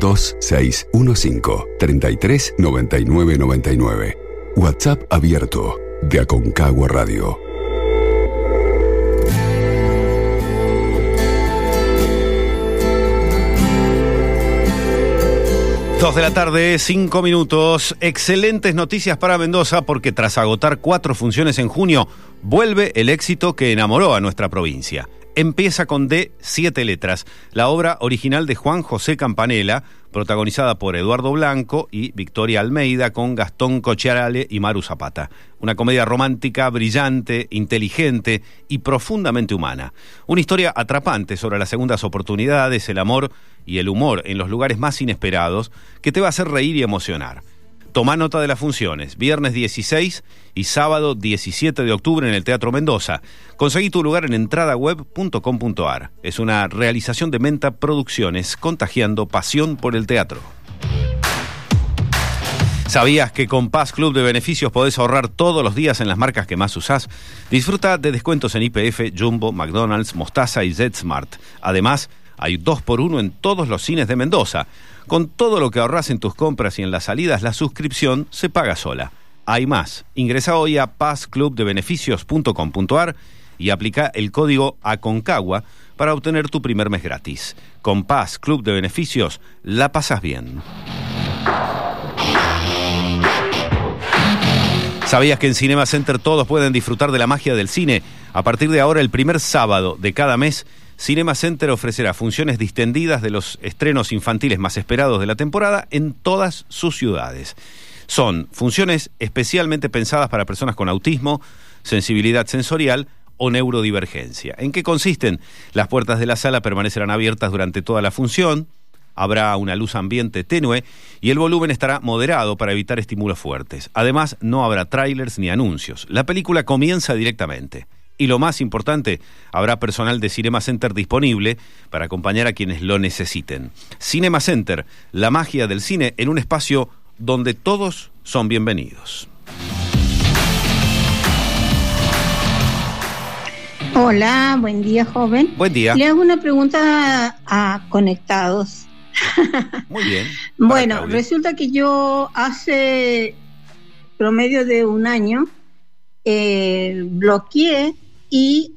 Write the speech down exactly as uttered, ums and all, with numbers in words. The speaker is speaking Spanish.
dos seis uno cinco, tres tres nueve nueve nueve nueve. WhatsApp abierto de Aconcagua Radio. Dos de la tarde, cinco minutos. Excelentes noticias para Mendoza porque tras agotar cuatro funciones en junio, vuelve el éxito que enamoró a nuestra provincia. Empieza con D, siete letras, la obra original de Juan José Campanella, protagonizada por Eduardo Blanco y Victoria Almeida, con Gastón Cocciarale y Maru Zapata. Una comedia romántica, brillante, inteligente y profundamente humana. Una historia atrapante sobre las segundas oportunidades, el amor y el humor en los lugares más inesperados, que te va a hacer reír y emocionar. Tomá nota de las funciones, viernes dieciséis y sábado diecisiete de octubre en el Teatro Mendoza. Conseguí tu lugar en entradaweb punto com punto ar. Es una realización de Menta Producciones, contagiando pasión por el teatro. ¿Sabías que con Paz Club de Beneficios podés ahorrar todos los días en las marcas que más usás? Disfruta de descuentos en Y P F, Jumbo, McDonald's, Mostaza y Z-Smart. Además, hay dos por uno en todos los cines de Mendoza. Con todo lo que ahorrás en tus compras y en las salidas, la suscripción se paga sola. Hay más. Ingresa hoy a paz club de beneficios punto com punto ar y aplica el código ACONCAGUA para obtener tu primer mes gratis. Con Paz Club de Beneficios, la pasas bien. ¿Sabías que en Cinema Center todos pueden disfrutar de la magia del cine? A partir de ahora, el primer sábado de cada mes, Cinema Center ofrecerá funciones distendidas de los estrenos infantiles más esperados de la temporada en todas sus ciudades. Son funciones especialmente pensadas para personas con autismo, sensibilidad sensorial o neurodivergencia. ¿En qué consisten? Las puertas de la sala permanecerán abiertas durante toda la función, habrá una luz ambiente tenue y el volumen estará moderado para evitar estímulos fuertes. Además, no habrá trailers ni anuncios. La película comienza directamente. Y lo más importante, habrá personal de Cinema Center disponible para acompañar a quienes lo necesiten. Cinema Center, la magia del cine en un espacio donde todos son bienvenidos. Hola, buen día, joven. Buen día. Le hago una pregunta a, a Conectados. Muy bien. Bueno, Claudia. Resulta que yo hace promedio de un año eh, bloqueé y